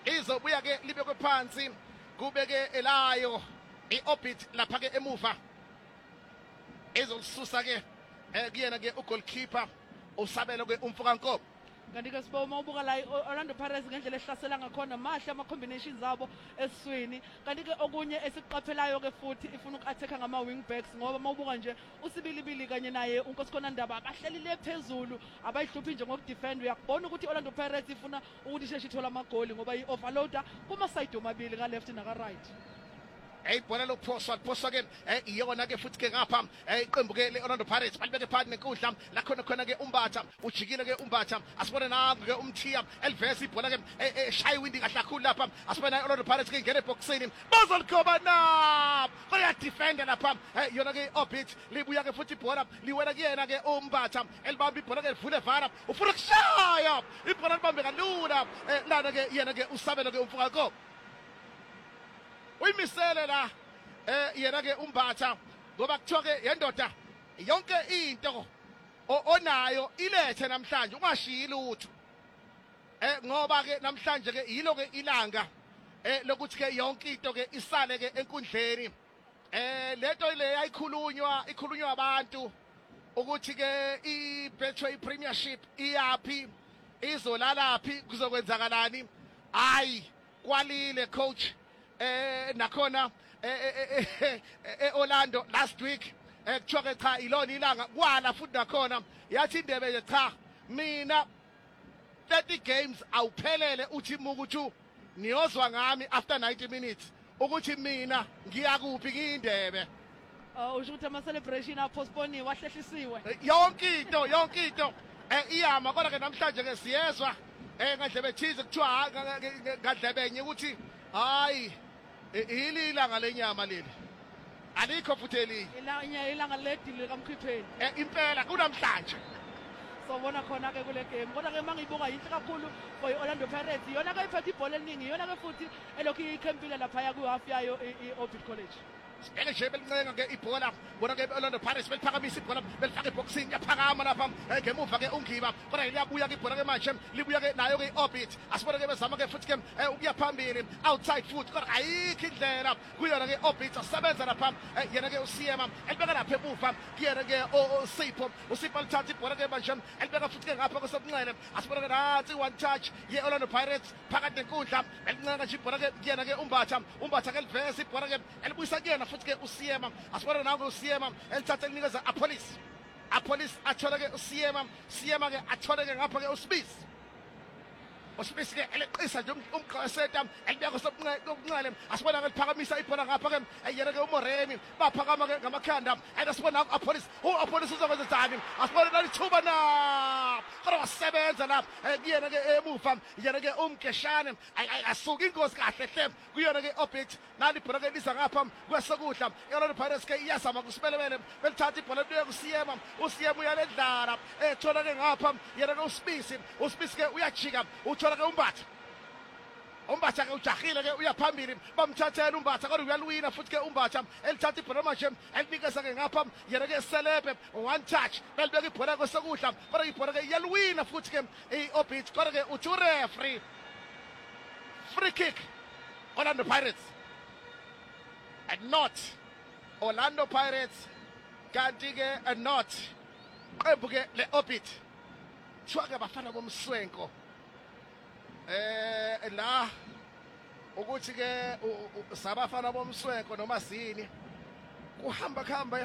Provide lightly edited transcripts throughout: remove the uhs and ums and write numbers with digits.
izobuya ke libekwe phansi kubeke elayo i-orbit lapha ke emuva ezolisusa ke kuyena ke ugoalkeeper usabelo ke umfukankomo. Kanti-ke Sbo uma ubuka la i-Orlando Pirates ngendlela ehlasela ngakhona mahle ama-combinations abo esiswini. Kanti-ke okunye esikuqaphelayo-ke futhi ifuna uku-attack ngama-wing backs ngoba uma ubuka nje uSibilibili kanye naye uNkosikhona Ndaba bahlelile phezulu abayihluphi nje ngokudefend. Uyakubona ukuthi i-Orlando Pirates ifuna ukuthi isheshe ithole amagoli ngoba i-overloader kuma-side omabili ka-left naka-right. Ibhola lokuphoswa ke iyona ke futhi ke ngapha iqembu ke le-Orlando Pirates balibeke phakathi nenkundla la khona ke Umbatha ujikile ke Umbatha asibone nangu ke umthiya elivesa ibhola ke shaya iwindi kahle kakhulu lapha asibone nayo i-Orlando Pirates ke ingena eboxini bazoligoba na bayadefenda lapha yona ke i-orbit libuya ke futhi ibhola liwela kuyena ke Umbatha elibamba ibhola ke livule vara ufuna ukushaya ibhola libambe kalula lana ke yena ke usabelo ke umfukankomo uyimisele la yena ke Umbatha ngoba kuthiwa ke yendoda yonke into onayo ilethe namhlanje ungashiyi lutho ngoba ke namhlanje ke yilo ke ilanga lokuthi ke yonke into ke isale ke enkundleni lento le ikhulunywa abantu ukuthi ke i-Betway Premiership iyapi izolalaphi kuzokwenzakalani hayi kwalile coach nakhona Orlando last week kuthiwa ke cha ilona ilanga kwala futhi nakhona yathi indebe nje cha mina 30 games awuphelele uthi ukuthi niyozwa ngami after 90 minutes ukuthi mina ngiyakuphi kuyindebe usho ukuthi ama-celebration apostpone wahlehlisiwe yonke into iyama kodwa ke namhlanje ke siyezwa ngadlebe thize kuthiwa ngadlebenye ukuthi hayi ilanga lenyama leli alikho futhi elinye ilanga ledili likamkhipheni impela kunamhlanje sobona khona ke kule game kodwa ke mangiyibuka yinhle kakhulu for i-Orlando Pirates yona ke iphethe ibhola eliningi yona ke futhi elokhu ikhempile laphaya ku-half yayo i-Orbit College sibheke nje belincenga ke ibhola bona ke Orlando Pirates beliphakamisa ibhola belifaka eboxini yaphakama lapha ngemuva ke ungiba kodwa liyabuya ke ibhola ke manje libuya ke nayo ke i-orbit asibone ke bezama ke futhi ke ukuya phambili outside foot kodwa ayikho indlela kuyona ke orbit asebenza lapha yena ke uSiyema elibeka lapha emuva kuyena ke uSipho lithatha ibhola ke manje elibeka futhi ke ngapha kwesobunxele asibone ke nathi one touch ye-Orlando Pirates phakathi nenkundla elincenga nje ibhola ke kuyena ke Umbatha ke livesa ibhola ke elibuyisa kuyena futhi ke uSiyema asibona nangu uSiyema elithatha elinikeza apolice athola ke uSiyema ke athola ke ngapha ke uSmith ke eleqisa nje umqaseta elibeka sobunxele asibona ke liphakamisa ibhola ngapha ke yena ke uMoremi baphakama ke ngamakhanda asibona apolice uzokwenza njani asibona lalithuba na kodwa wasebenza lapha kuyena ke emuva yena ke uMgeshane asuka ingozi kahle hle kuyona ke orbit nali ibhola ke liza ngapha kwesokudla i-Orlando Pirates ke iyazama kusibelebele belithatha ibhola libuye kuSiyema uyalendlala ethola ke ngapha yena ke uSmith ke uyajika uthola ke Umbatha ke ujahile ke uyaphambili bamthathela Umbatha kodwa uyalwina futhi ke Umbatha elithatha ibhola manje elinikeza ke ngapha yena ke Celebe one touch belibeka ibhola kwesokudla kodwa ibhola ke iyalwina futhi ke i-orbit kodwa ke uthi referee free kick Orlando Pirates and not Orlando Pirates kanti ke not qembu ke le-orbit thiwa ke bafana bomswenko la ukuthi ke sabafana bomswenko noma sini kuhamba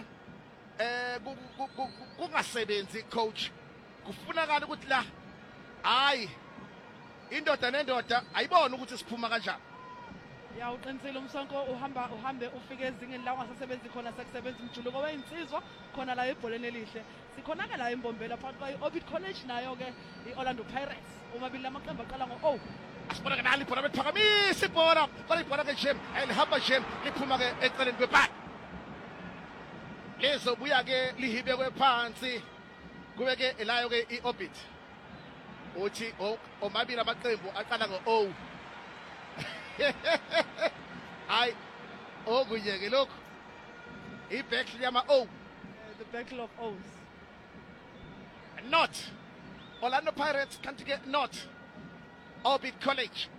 kungasebenzi coach kufunakala ukuthi la hayi indoda nendoda ayibona ukuthi siphuma kanjani ya uqinisile umsonko uhambe ufike ezingeni la ungasasebenzi khona sekusebenza umjuluko weinsizwa khona la ebholeni elihle sikhona ke la embombela phakathi kwa-Orbit College nayo ke i-Orlando Pirates omabili amaqembu aqala ngo asibona ke nali ibhola beliphakamisa ibhola kodwa ibhola ke nje lihamba nje liphuma ke eceleni kwepala lizobuya ke lihibekwe phansi kube ke elayo ke i-Orbit uthi omabili amaqembu aqala ngo hayi okunye ke lokho i-battle yama-O the battle of O's not Orlando Pirates kanti ke not Orbit College